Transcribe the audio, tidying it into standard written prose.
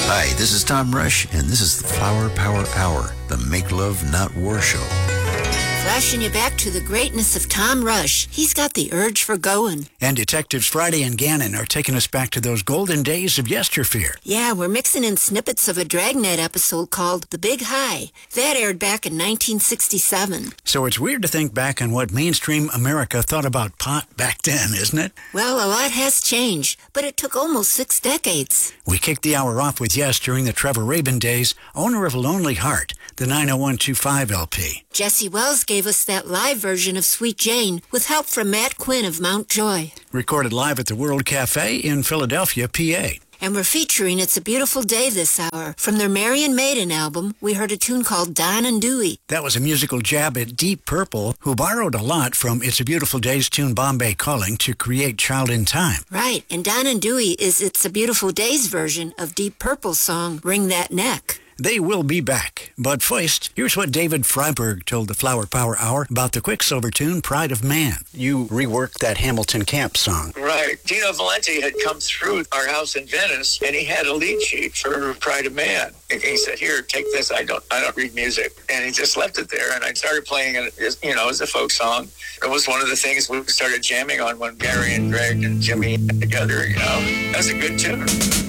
Hi, this is Tom Rush, and this is the Flower Power Hour, the Make Love Not War Show. Flashing you back to the greatness of Tom Rush. He's got the urge for going. And Detectives Friday and Gannon are taking us back to those golden days of yesteryear. Yeah, we're mixing in snippets of a Dragnet episode called The Big High. That aired back in 1967. So it's weird to think back on what mainstream America thought about pot back then, isn't it? Well, a lot has changed, but it took almost 6 decades. We kicked the hour off with Yes during the Trevor Rabin days, owner of Lonely Heart, the 90125 LP. Jesse Wells gave us that live version of Sweet Jane with help from Matt Quinn of Mount Joy. Recorded live at the World Cafe in Philadelphia, PA. And we're featuring It's a Beautiful Day this hour. From their Marian Maiden album, we heard a tune called Don and Dewey. That was a musical jab at Deep Purple, who borrowed a lot from It's a Beautiful Day's tune Bombay Calling to create Child in Time. Right, and Don and Dewey is It's a Beautiful Day's version of Deep Purple's song Ring That Neck. They will be back. But first, here's what David Freiberg told the Flower Power Hour about the Quicksilver tune Pride of Man. You reworked that Hamilton Camp song. Right. Dino Valenti had come through our house in Venice, and he had a lead sheet for Pride of Man. And he said, "Here, take this. I don't read music." And he just left it there, and I started playing it as a folk song. It was one of the things we started jamming on when Gary and Greg and Jimmy got together. That's a good tune.